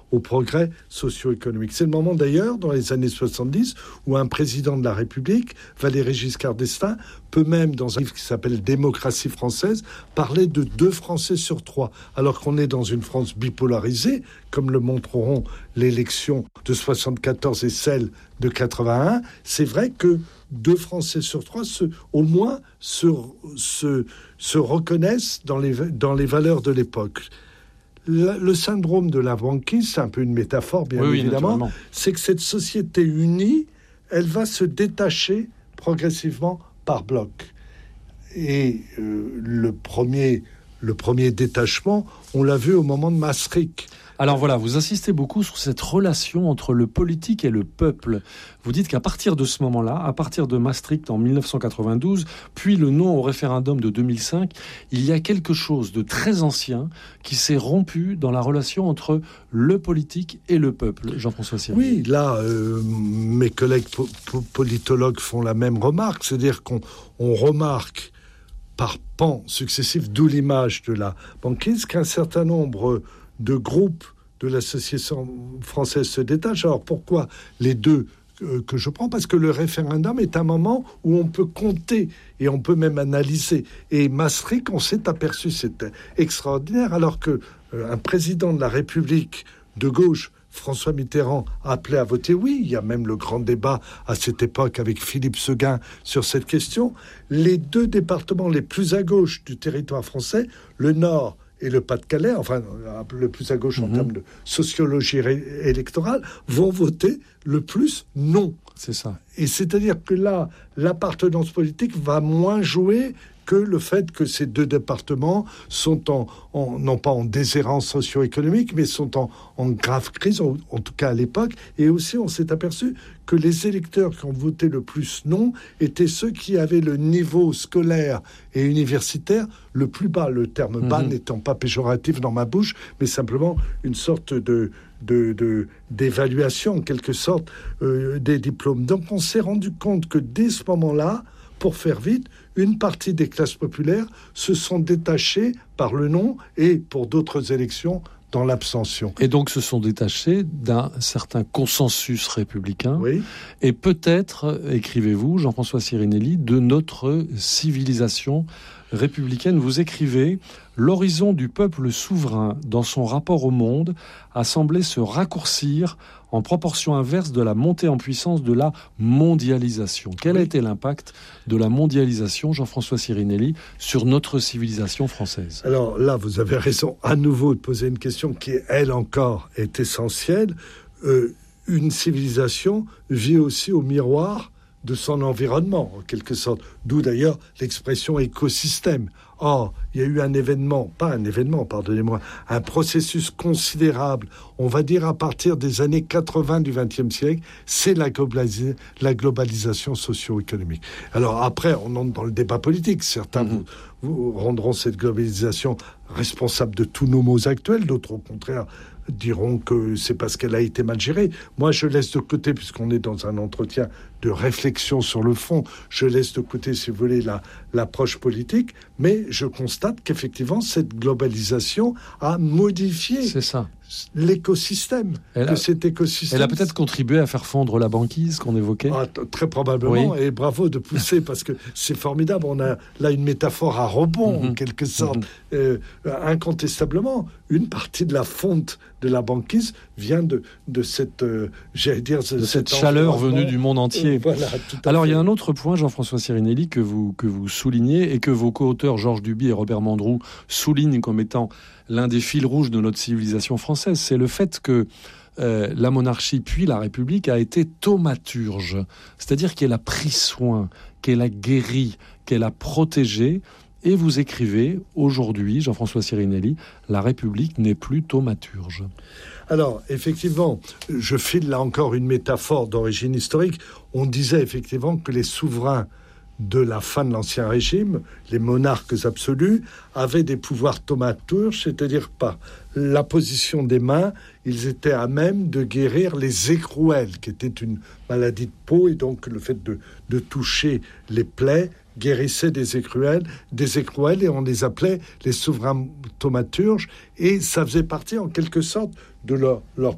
au progrès socio-économique. C'est le moment d'ailleurs, dans les années 70, où un président de la République, Valéry Giscard d'Estaing, peut même, dans un livre qui s'appelle « Démocratie française », parler de 2 Français sur 3, alors qu'on est dans une France bipolarisée, comme le montreront l'élection de 74 et celle de 81. C'est vrai que 2 Français sur 3, au moins, se reconnaissent dans les valeurs de l'époque. Le syndrome de la banquise, c'est un peu une métaphore, bien évidemment, c'est que cette société unie, elle va se détacher progressivement par blocs. Et le premier détachement, on l'a vu au moment de Maastricht. Alors voilà, vous insistez beaucoup sur cette relation entre le politique et le peuple. Vous dites qu'à partir de ce moment-là, à partir de Maastricht en 1992, puis le non au référendum de 2005, il y a quelque chose de très ancien qui s'est rompu dans la relation entre le politique et le peuple. Jean-François Sirini. Oui, là, mes collègues politologues font la même remarque, c'est-à-dire qu'on remarque par pans successifs, d'où l'image de la banquise, qu'un certain nombre de groupes de l'association française se détachent. Alors pourquoi les 2 que je prends? Parce que le référendum est un moment où on peut compter et on peut même analyser. Et Maastricht, on s'est aperçu, c'était extraordinaire, alors que un président de la République de gauche, François Mitterrand, appelait à voter oui. Il y a même le grand débat à cette époque avec Philippe Séguin sur cette question. Les 2 départements les plus à gauche du territoire français, le Nord et le Pas-de-Calais, enfin le plus à gauche en termes de sociologie électorale, vont voter le plus non. C'est ça. Et c'est-à-dire que là, l'appartenance politique va moins jouer que le fait que ces 2 départements sont non pas en déshérence socio-économique, mais sont en grave crise, en tout cas à l'époque. Et aussi, on s'est aperçu que les électeurs qui ont voté le plus non étaient ceux qui avaient le niveau scolaire et universitaire le plus bas. Le terme bas n'étant pas péjoratif dans ma bouche, mais simplement une sorte d'évaluation, en quelque sorte, des diplômes. Donc on s'est rendu compte que dès ce moment-là, pour faire vite, une partie des classes populaires se sont détachées par le non et pour d'autres élections dans l'abstention. Et donc se sont détachés d'un certain consensus républicain. Oui. Et peut-être, écrivez-vous, Jean-François Sirinelli, de notre civilisation républicaine. Vous écrivez « L'horizon du peuple souverain dans son rapport au monde a semblé se raccourcir en proportion inverse de la montée en puissance de la mondialisation ». Quel a été l'impact de la mondialisation, Jean-François Sirinelli, sur notre civilisation française? Alors là, vous avez raison à nouveau de poser une question qui, elle encore, est essentielle. Une civilisation vit aussi au miroir de son environnement, en quelque sorte. D'où d'ailleurs l'expression écosystème. Or, il y a eu un processus considérable, on va dire à partir des années 80 du XXe siècle, c'est la globalisation socio-économique. Alors après, on entre dans le débat politique. Certains vous rendront cette globalisation responsable de tous nos maux actuels, d'autres au contraire diront que c'est parce qu'elle a été mal gérée. Moi, je laisse de côté, puisqu'on est dans un entretien de réflexion sur le fond, je laisse de côté, si vous voulez, l'approche politique, mais je constate qu'effectivement, cette globalisation a modifié l'écosystème de cet écosystème. Elle a peut-être contribué à faire fondre la banquise qu'on évoquait. Très probablement, et bravo de pousser, parce que c'est formidable. On a là une métaphore à rebond, en quelque sorte. Incontestablement, une partie de la fonte de la banquise vient de cette, de cette chaleur venue du monde entier. Voilà, alors, il y a un autre point, Jean-François Sirinelli, que vous soulignez et que vos co-auteurs Georges Duby et Robert Mandrou soulignent comme étant l'un des fils rouges de notre civilisation française. C'est le fait que la monarchie puis la République a été thaumaturge, c'est-à-dire qu'elle a pris soin, qu'elle a guéri, qu'elle a protégé. Et vous écrivez aujourd'hui, Jean-François Sirinelli, la République n'est plus thaumaturge. Alors, effectivement, je file là encore une métaphore d'origine historique. On disait effectivement que les souverains de la fin de l'Ancien Régime, les monarques absolus, avaient des pouvoirs thaumaturges, c'est-à-dire par la position des mains, ils étaient à même de guérir les écrouelles, qui étaient une maladie de peau, et donc le fait de toucher les plaies guérissait des écrouelles, et on les appelait les souverains thaumaturges, et ça faisait partie en quelque sorte de leur